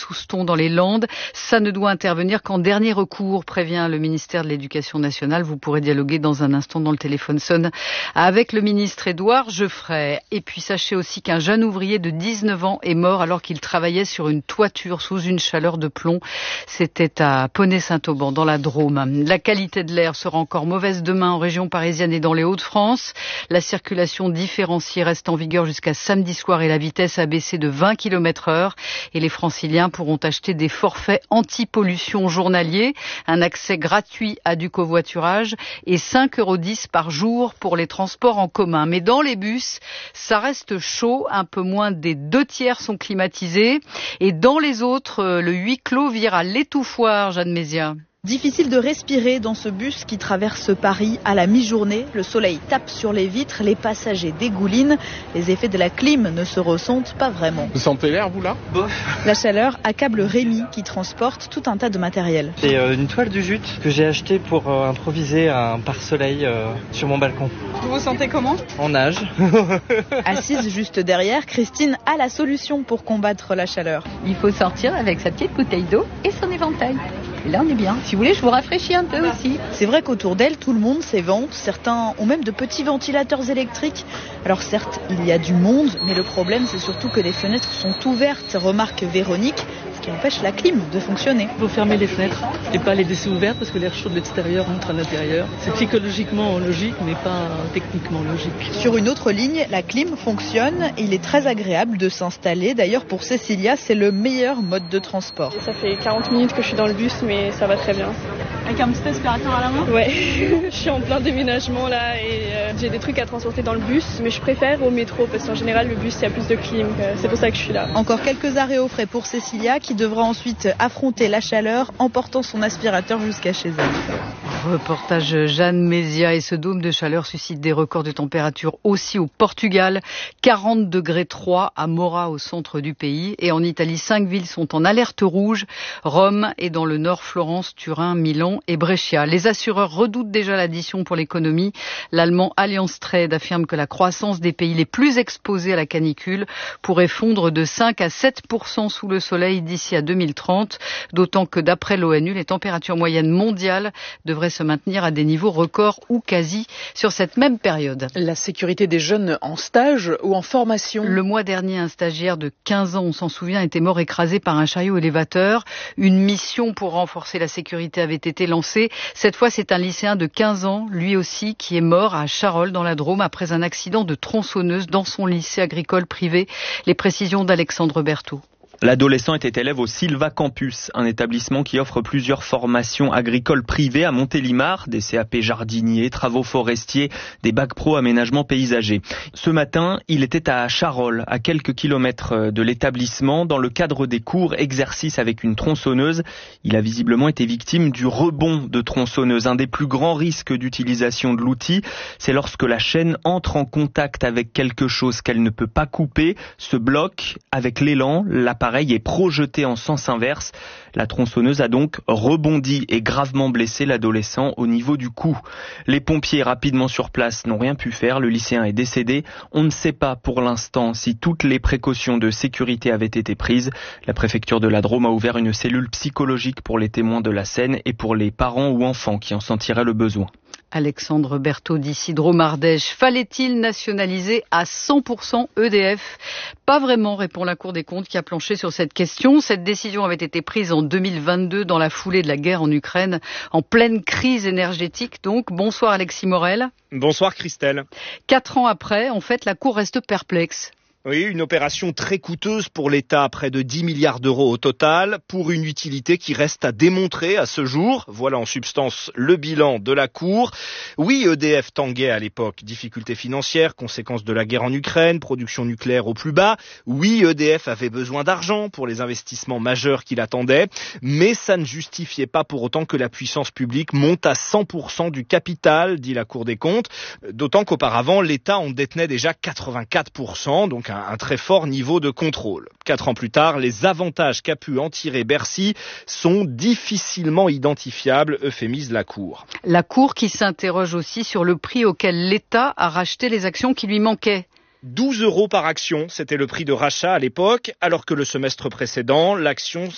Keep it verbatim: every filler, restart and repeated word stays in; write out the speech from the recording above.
Souston dans les Landes. Ça ne doit intervenir qu'en dernier recours, prévient le ministère de l'Éducation nationale. Vous pourrez dialoguer dans un instant dans le téléphone sonne avec le ministre Édouard Geoffray. Et puis sachez aussi qu'un jeune ouvrier de dix-neuf ans est mort alors qu'il travaillait sur une toiture sous une chaleur de plomb. C'était à Poney-Saint-Auban dans la Drôme. La qualité de l'air sera encore mauvaise demain en région parisienne et dans les Hauts-de-France. La circulation différenciée reste en vigueur jusqu'à samedi soir et la vitesse a baissé de vingt kilomètres heure. Et les franciliens pourront acheter des forfaits anti-pollution journaliers, un accès gratuit à du covoiturage et cinq euros dix par jour pour les transports en commun. Mais dans les bus, ça reste chaud, un peu moins des deux tiers sont climatisés. Et dans les autres, le huis clos vire à l'étouffoir, Jeanne Mézia. Difficile de respirer dans ce bus qui traverse Paris à la mi-journée. Le soleil tape sur les vitres, les passagers dégoulinent. Les effets de la clim ne se ressentent pas vraiment. Vous sentez l'air, vous, là ? Bof. La chaleur accable Rémi qui transporte tout un tas de matériel. C'est euh, une toile du jute que j'ai achetée pour euh, improviser un pare-soleil euh, sur mon balcon. Vous vous sentez comment ? En nage. Assise juste derrière, Christine a la solution pour combattre la chaleur. Il faut sortir avec sa petite bouteille d'eau et son éventail. Et là, on est bien. Si vous voulez, je vous rafraîchis un peu aussi. C'est vrai qu'autour d'elle, tout le monde s'évente. Certains ont même de petits ventilateurs électriques. Alors certes, il y a du monde, mais le problème, c'est surtout que les fenêtres sont ouvertes, remarque Véronique, ce qui empêche la clim de fonctionner. Il faut fermer les fenêtres et pas les laisser ouvertes parce que l'air chaud de l'extérieur rentre à l'intérieur. C'est psychologiquement logique, mais pas techniquement logique. Sur une autre ligne, la clim fonctionne. Il est très agréable de s'installer. D'ailleurs, pour Cécilia, c'est le meilleur mode de transport. Ça fait quarante minutes que je suis dans le bus, mais ça va très bien. Avec un petit aspirateur à la main ? Ouais, je suis en plein déménagement là et euh, j'ai des trucs à transporter dans le bus, mais je préfère au métro parce qu'en général le bus il y a plus de clim, euh, c'est pour ça que je suis là. Encore quelques arrêts au frais pour Cécilia qui devra ensuite affronter la chaleur en portant son aspirateur jusqu'à chez elle. Reportage Jeanne Mézia et ce dôme de chaleur suscite des records de température aussi au Portugal. quarante degrés trois à Mora au centre du pays et en Italie, cinq villes sont en alerte rouge. Rome et dans le nord, Florence, Turin, Milan et Brescia. Les assureurs redoutent déjà l'addition pour l'économie. L'allemand Allianz Trade affirme que la croissance des pays les plus exposés à la canicule pourrait fondre de cinq à sept pour cent sous le soleil d'ici à deux mille trente. D'autant que d'après l'ONU, les températures moyennes mondiales devraient se maintenir à des niveaux records ou quasi sur cette même période. La sécurité des jeunes en stage ou en formation. Le mois dernier, un stagiaire de quinze ans, on s'en souvient, était mort écrasé par un chariot élévateur. Une mission pour renforcer la sécurité avait été lancée. Cette fois, c'est un lycéen de quinze ans, lui aussi, qui est mort à Charolles dans la Drôme après un accident de tronçonneuse dans son lycée agricole privé. Les précisions d'Alexandre Berthaud. L'adolescent était élève au Silva Campus, un établissement qui offre plusieurs formations agricoles privées à Montélimar, des C A P jardiniers, travaux forestiers, des bacs pro aménagement paysager. Ce matin, il était à Charolles, à quelques kilomètres de l'établissement, dans le cadre des cours exercices avec une tronçonneuse. Il a visiblement été victime du rebond de tronçonneuse. Un des plus grands risques d'utilisation de l'outil, c'est lorsque la chaîne entre en contact avec quelque chose qu'elle ne peut pas couper, se bloque avec l'élan, l'appareil est projeté en sens inverse. La tronçonneuse a donc rebondi et gravement blessé l'adolescent au niveau du cou. Les pompiers rapidement sur place n'ont rien pu faire. Le lycéen est décédé. On ne sait pas pour l'instant si toutes les précautions de sécurité avaient été prises. La préfecture de la Drôme a ouvert une cellule psychologique pour les témoins de la scène et pour les parents ou enfants qui en sentiraient le besoin. Alexandre Berthaud d'ici Drôme-Ardèche. Fallait-il nationaliser à cent pour cent E D F ? Pas vraiment, répond la Cour des comptes qui a planché sur cette question. Cette décision avait été prise en deux mille vingt-deux dans la foulée de la guerre en Ukraine, en pleine crise énergétique donc. Bonsoir Alexis Morel. Bonsoir Christelle. Quatre ans après, en fait, la Cour reste perplexe. Oui, une opération très coûteuse pour l'État, près de dix milliards d'euros au total, pour une utilité qui reste à démontrer à ce jour. Voilà en substance le bilan de la Cour. Oui, E D F tanguait à l'époque. Difficultés financières, conséquences de la guerre en Ukraine, production nucléaire au plus bas. Oui, E D F avait besoin d'argent pour les investissements majeurs qu'il attendait, mais ça ne justifiait pas pour autant que la puissance publique monte à cent pour cent du capital, dit la Cour des comptes. D'autant qu'auparavant, l'État en détenait déjà quatre-vingt-quatre pour cent, donc un, un très fort niveau de contrôle. Quatre ans plus tard, les avantages qu'a pu en tirer Bercy sont difficilement identifiables, euphémise la Cour. La Cour qui s'interroge aussi sur le prix auquel l'État a racheté les actions qui lui manquaient. douze euros par action, c'était le prix de rachat à l'époque, alors que le semestre précédent, l'action